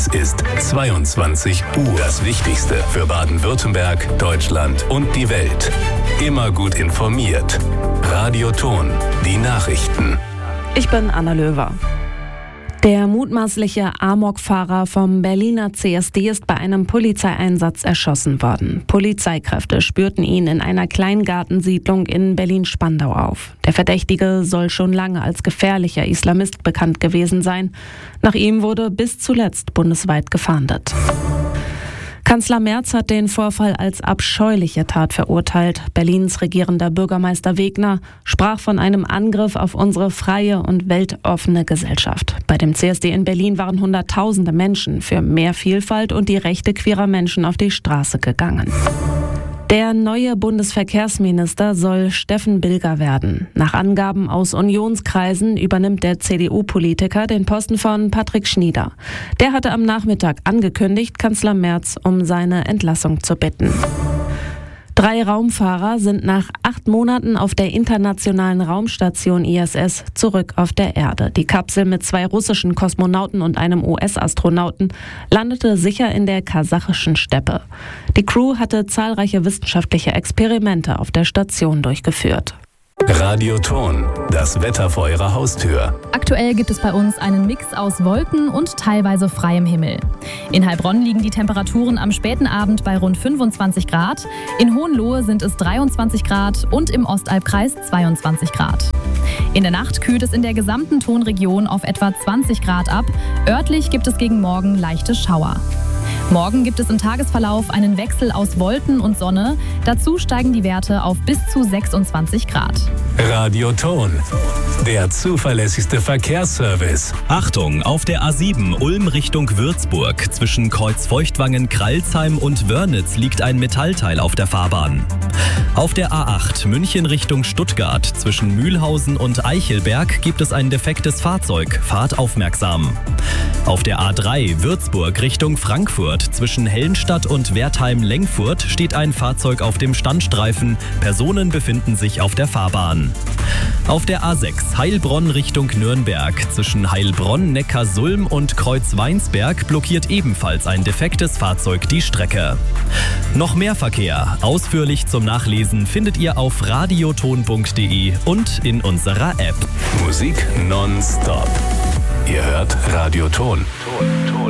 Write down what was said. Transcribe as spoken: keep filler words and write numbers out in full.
Es ist zweiundzwanzig Uhr. Das Wichtigste für Baden-Württemberg, Deutschland und die Welt. Immer gut informiert. Radio Ton, die Nachrichten. Ich bin Anna Löwer. Der mutmaßliche Amokfahrer vom Berliner C S D ist bei einem Polizeieinsatz erschossen worden. Polizeikräfte spürten ihn in einer Kleingartensiedlung in Berlin-Spandau auf. Der Verdächtige soll schon lange als gefährlicher Islamist bekannt gewesen sein. Nach ihm wurde bis zuletzt bundesweit gefahndet. Kanzler Merz hat den Vorfall als abscheuliche Tat verurteilt. Berlins regierender Bürgermeister Wegner sprach von einem Angriff auf unsere freie und weltoffene Gesellschaft. Bei dem C S D in Berlin waren Hunderttausende Menschen für mehr Vielfalt und die Rechte queerer Menschen auf die Straße gegangen. Der neue Bundesverkehrsminister soll Steffen Bilger werden. Nach Angaben aus Unionskreisen übernimmt der C D U-Politiker den Posten von Patrick Schnieder. Der hatte am Nachmittag angekündigt, Kanzler Merz um seine Entlassung zu bitten. Drei Raumfahrer sind nach acht Monaten auf der internationalen Raumstation I S S zurück auf der Erde. Die Kapsel mit zwei russischen Kosmonauten und einem U S-Astronauten landete sicher in der kasachischen Steppe. Die Crew hatte zahlreiche wissenschaftliche Experimente auf der Station durchgeführt. Radio Ton, das Wetter vor Ihrer Haustür. Aktuell gibt es bei uns einen Mix aus Wolken und teilweise freiem Himmel. In Heilbronn liegen die Temperaturen am späten Abend bei rund fünfundzwanzig Grad, in Hohenlohe sind es dreiundzwanzig Grad und im Ostalbkreis zweiundzwanzig Grad. In der Nacht kühlt es in der gesamten Tonregion auf etwa zwanzig Grad ab. Örtlich gibt es gegen Morgen leichte Schauer. Morgen gibt es im Tagesverlauf einen Wechsel aus Wolken und Sonne. Dazu steigen die Werte auf bis zu sechsundzwanzig Grad. Radio Ton, der zuverlässigste Verkehrsservice. Achtung, auf der A sieben Ulm Richtung Würzburg. Zwischen Kreuzfeuchtwangen, Kralsheim und Wörnitz liegt ein Metallteil auf der Fahrbahn. Auf der A acht München Richtung Stuttgart. Zwischen Mühlhausen und Eichelberg gibt es ein defektes Fahrzeug. Fahrt aufmerksam. Auf der A drei Würzburg Richtung Frankfurt. Zwischen Hellenstadt und Wertheim-Lengfurt steht ein Fahrzeug auf dem Standstreifen. Personen befinden sich auf der Fahrbahn. Auf der A sechs Heilbronn Richtung Nürnberg. Zwischen Heilbronn, Neckarsulm und Kreuzweinsberg blockiert ebenfalls ein defektes Fahrzeug die Strecke. Noch mehr Verkehr, ausführlich zum Nachlesen, findet ihr auf radioton punkt de und in unserer App. Musik nonstop. Ihr hört Radio Ton. Ton, Ton.